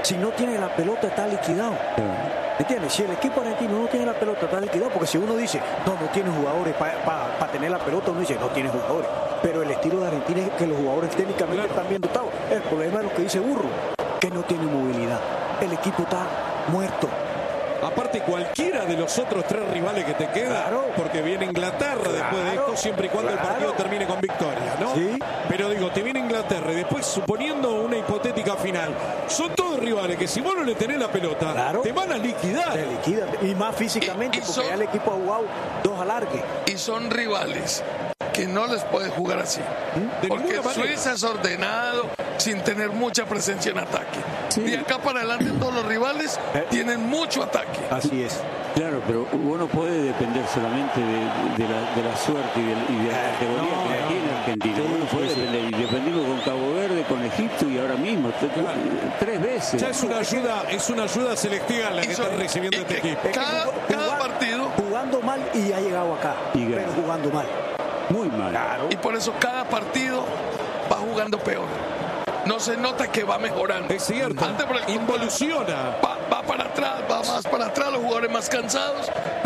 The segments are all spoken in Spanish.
Si no tiene la pelota, está liquidado. ¿Entiendes? Si el equipo argentino no tiene la pelota, está liquidado. Porque si uno dice, no tiene jugadores para tener la pelota, uno dice, no tiene jugadores. Pero el estilo de Argentina es que los jugadores técnicamente están bien dotados. El problema es lo que dice Burro, que no tiene movilidad. El equipo está muerto. Aparte, cualquiera de los otros 3 rivales que te queda, porque viene Inglaterra después de esto, siempre y cuando el partido termine con victoria, ¿no? Sí. Pero digo, te viene Inglaterra y después, suponiendo una hipotética final, son todos rivales que si vos no le tenés la pelota, te van a liquidar. Te liquidan. Y más físicamente, porque ya el equipo ha jugado 2 alargues. Y son rivales que no les puede jugar así. Porque Suiza es ordenado, sin tener mucha presencia en ataque. Sí. De acá para adelante todos los rivales tienen mucho ataque. Así es. Claro, pero uno puede depender solamente de la suerte y de la categoría que tiene Argentina. Uno puede depender, y dependimos con Cabo Verde, con Egipto y ahora mismo 3 veces. Ya es una ayuda selectiva la que está recibiendo este equipo. Cada partido jugando mal y ha llegado acá, pero jugando mal. Muy mal. Claro. Y por eso cada partido va jugando peor. No se nota que va mejorando. Es cierto. Involuciona. Va para atrás, va más para atrás, los jugadores más cansados,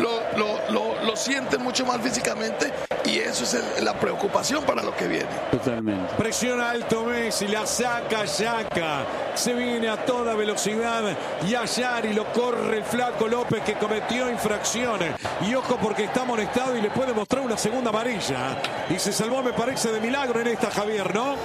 lo sienten mucho más físicamente y eso es la preocupación para lo que viene. Totalmente. Presiona alto Messi, la saca Yaka, se viene a toda velocidad y Ayari lo corre el flaco López que cometió infracciones. Y ojo porque está amonestado y le puede mostrar una segunda amarilla. Y se salvó, me parece, de milagro en esta, Javier, ¿no?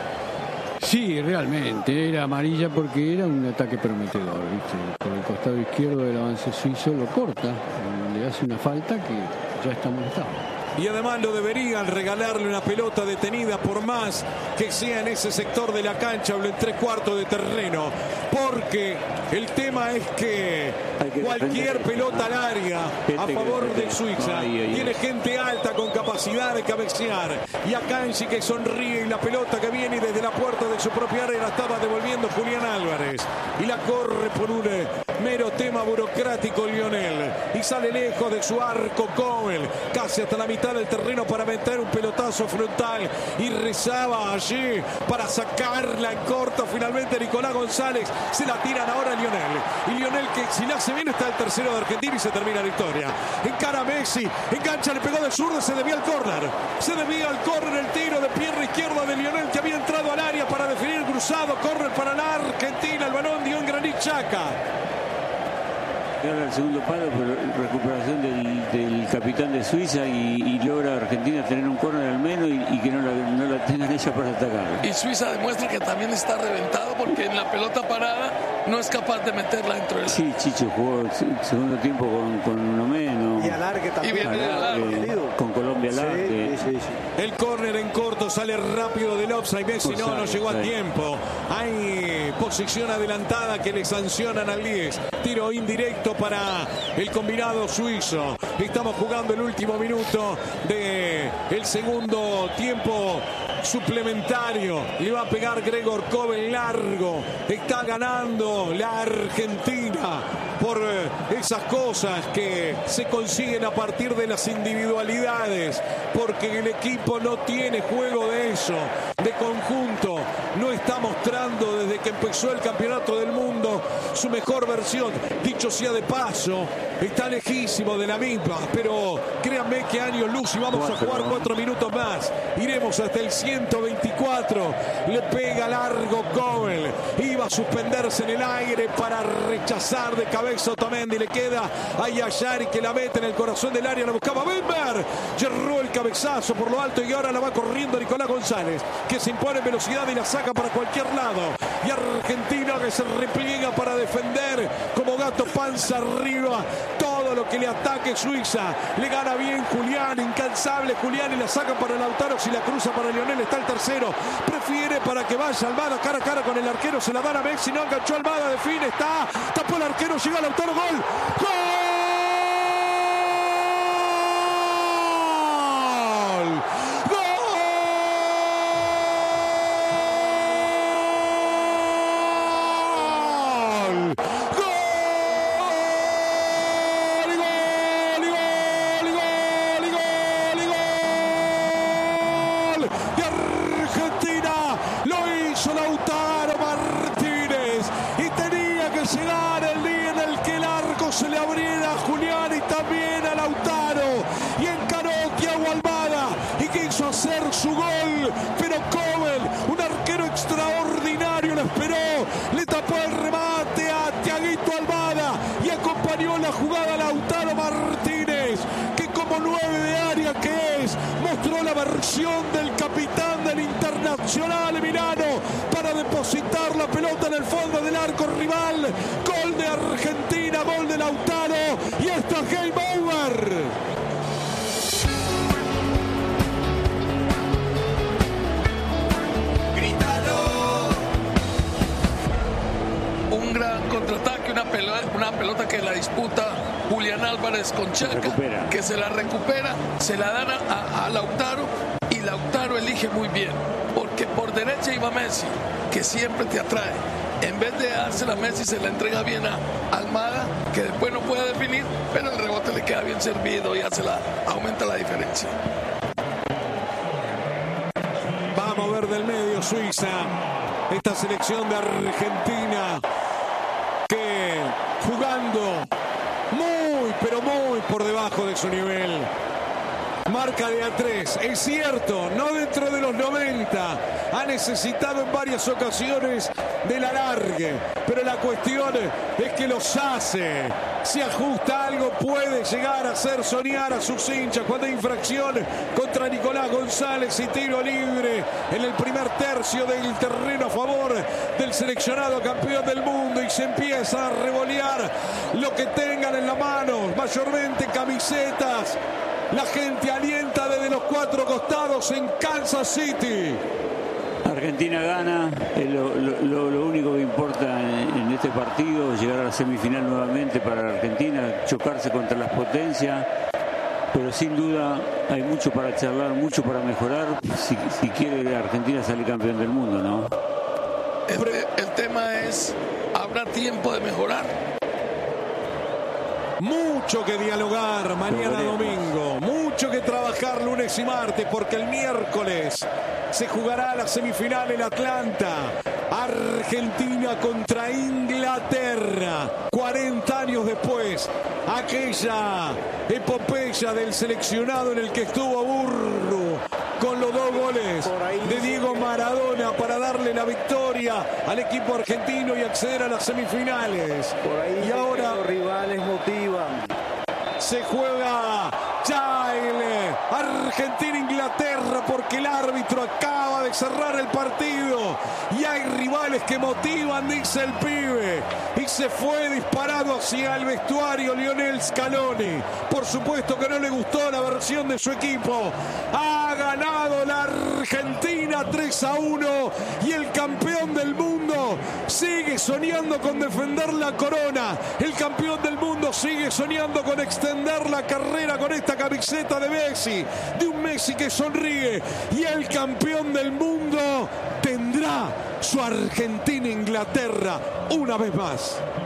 Sí, realmente, era amarilla porque era un ataque prometedor, ¿viste? Por el costado izquierdo del avance suizo lo corta, le hace una falta que ya está amonestado. Y además lo deberían regalarle una pelota detenida por más que sea en ese sector de la cancha o en 3/4 de terreno. Porque el tema es que cualquier pelota larga a favor de Suiza tiene gente alta con capacidad de cabecear. Y a Kanji que sonríe y la pelota que viene desde la puerta de su propia área la estaba devolviendo Julián Álvarez. Y la corre por un mero tema burocrático Lionel. Y sale lejos de su arco Cowell, casi hasta la mitad del terreno para meter un pelotazo frontal. Y rezaba allí para sacarla en corto. Finalmente Nicolás González. Se la tiran ahora a Lionel. Y Lionel que si la hace bien está el tercero de Argentina y se termina la victoria. Encara a Messi. Engancha, le pegó de zurdo. Se desvía al córner. Se desvía al córner el tiro de pierna izquierda de Lionel que había entrado al área para definir el cruzado. Córner para la Argentina. El balón dio en Granit Xhaka. Ahora el segundo palo por recuperación del capitán de Suiza y logra Argentina tener un córner al menos y que no la tengan ella para atacar. Y Suiza demuestra que también está reventado porque en la pelota parada no es capaz de meterla dentro del... Sí, Chicho jugó el segundo tiempo con uno menos. Y alargue también. Y viene con Colombia alargue. Sí. El córner en corto sale rápido del offside. Messi no llegó a tiempo. Hay posición adelantada que le sancionan al 10. Tiro indirecto para el combinado suizo. Estamos jugando el último minuto del segundo tiempo suplementario. Le va a pegar Gregor Kobel largo. Está ganando la Argentina por esas cosas que se consiguen a partir de las individualidades, porque el equipo no tiene juego de eso, de conjunto. No está mostrando desde que empezó el campeonato del mundo su mejor versión. Dicho sea de paso, está lejísimo de la misma, pero créanme que años luz y vamos a jugar 4 minutos más. Iremos hasta el 124. Le pega largo Kobel. Iba a suspenderse en el aire para rechazar de cabeza Otamendi. Le queda a Ayari que la mete en el corazón del área. La buscaba Bember. Cerró el cabezazo por lo alto y ahora la va corriendo Nicolás González, que se impone en velocidad y la saca para cualquier lado. Y Argentina que se repliega para defender como gato panza arriba todo lo que le ataque Suiza. Le gana bien Julián, incansable Julián, y la saca para Lautaro. Si la cruza para Lionel está el tercero. Prefiere para que vaya Almada cara a cara con el arquero. Se la dan a Messi, no enganchó Almada, define, tapó el arquero, llega Lautaro, gol. ¡Gol! Lautaro Martínez, y tenía se le abriera a Julián y también a Lautaro. Y encaró Thiago Almada y quiso hacer su gol. Pero Kobel, un arquero extraordinario, lo esperó. Le tapó el remate a Thiaguito Almada y acompañó la jugada Lautaro Martínez, que como 9 de área que es, mostró la versión del capitán del Internacional Milano para depositar la pelota en el fondo del arco rival. Gol de Argentina, gol de Lautaro, y esto es game over. Un gran contraataque, una pelota que la disputa Julián Álvarez con Chaca, que se la recupera, se la dan a Lautaro, y Lautaro elige muy bien, porque por derecha iba Messi, que siempre te atrae. En vez de dársela a Messi, se la entrega bien a Almada, que después no puede definir, pero el rebote le queda bien servido y aumenta la diferencia. Vamos a ver del medio Suiza, esta selección de Argentina, que jugando muy, pero muy por debajo de su nivel. Marca de A3, es cierto, no dentro de los 90, ha necesitado en varias ocasiones del alargue, pero la cuestión es que los hace, si ajusta algo puede llegar a hacer soñar a sus hinchas. Cuando hay infracción contra Nicolás González y tiro libre en el primer tercio del terreno a favor del seleccionado campeón del mundo, y se empieza a revolear lo que tengan en la mano, mayormente camisetas. La gente alienta desde los 4 costados en Kansas City. Argentina gana, es lo único que importa en este partido, llegar a la semifinal nuevamente para la Argentina, chocarse contra las potencias, pero sin duda hay mucho para charlar, mucho para mejorar, si quiere Argentina salir campeón del mundo, ¿no? El tema es, ¿habrá tiempo de mejorar? Mucho que dialogar mañana domingo, mucho que trabajar lunes y martes, porque el miércoles se jugará la semifinal en Atlanta. Argentina contra Inglaterra, 40 años después, aquella epopeya del seleccionado en el que estuvo Burru con los 2 goles de Diego Maradona para darle la victoria al equipo argentino y acceder a las semifinales. Por ahí y ahora los rivales motivan. Se juega Chile, Argentina-Inglaterra, porque el árbitro acaba de cerrar el partido y hay rivales que motivan, dice el pibe, y se fue disparado hacia el vestuario Lionel Scaloni. Por supuesto que no le gustó la versión de su equipo. Ha ganado la Argentina 3-1 y el campeón del mundo sigue soñando con defender la corona. El campeón del mundo sigue soñando con extender la carrera con esta camiseta de Messi, de un Messi que sonríe, y el campeón del mundo tendrá su Argentina-Inglaterra una vez más.